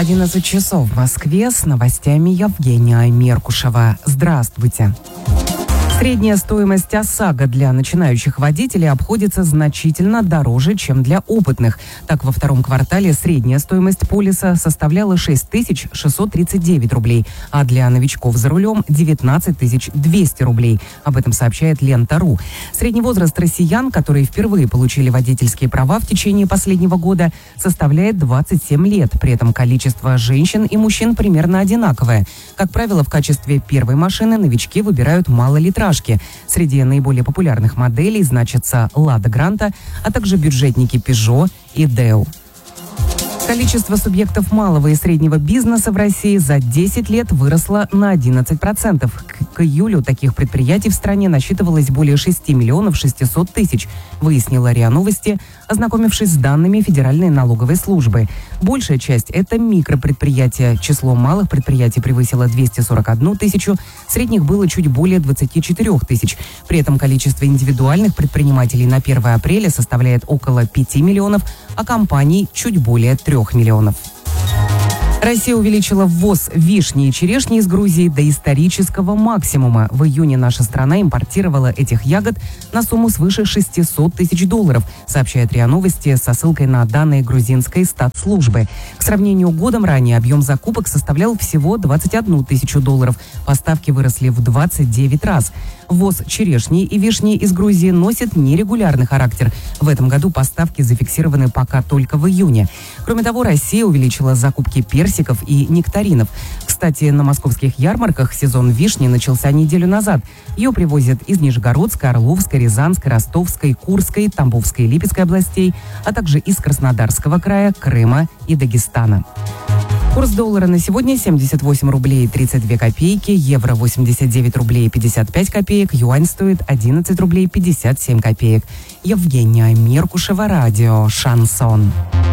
11 часов в Москве, с новостями Евгения Меркушева. Здравствуйте. Средняя стоимость ОСАГО для начинающих водителей обходится значительно дороже, чем для опытных. Так, во втором квартале средняя стоимость полиса составляла 6639 рублей, а для новичков за рулем 19200 рублей. Об этом сообщает Лента.ру. Средний возраст россиян, которые впервые получили водительские права в течение последнего года, составляет 27 лет. При этом количество женщин и мужчин примерно одинаковое. Как правило, в качестве первой машины новички выбирают малолитражки. Среди наиболее популярных моделей значатся «Лада Гранта», а также бюджетники «Пежо» и «Део». Количество субъектов малого и среднего бизнеса в России за 10 лет выросло на 11%. К июлю таких предприятий в стране насчитывалось более 6 миллионов 600 тысяч, выяснила РИА Новости, ознакомившись с данными Федеральной налоговой службы. Большая часть – это микропредприятия. Число малых предприятий превысило 241 тысячу, средних было чуть более 24 тысяч. При этом количество индивидуальных предпринимателей на 1 апреля составляет около 5 миллионов, а компаний – чуть более 3 миллионов. Россия увеличила ввоз вишни и черешни из Грузии до исторического максимума. В июне наша страна импортировала этих ягод на сумму свыше 600 тысяч долларов, сообщает РИА Новости со ссылкой на данные грузинской статслужбы. К сравнению годом ранее объем закупок составлял всего 21 тысячу долларов. Поставки выросли в 29 раз. Ввоз черешни и вишни из Грузии носит нерегулярный характер. В этом году поставки зафиксированы пока только в июне. Кроме того, Россия увеличила закупки персиков и нектаринов. Кстати, на московских ярмарках сезон вишни начался неделю назад. Ее привозят из Нижегородской, Орловской, Рязанской, Ростовской, Курской, Тамбовской и Липецкой областей, а также из Краснодарского края, Крыма и Дагестана. Курс доллара на сегодня 78 рублей 32 копейки, евро 89 рублей 55 копеек, юань стоит 11 рублей 57 копеек. Евгения Меркушева, радио «Шансон».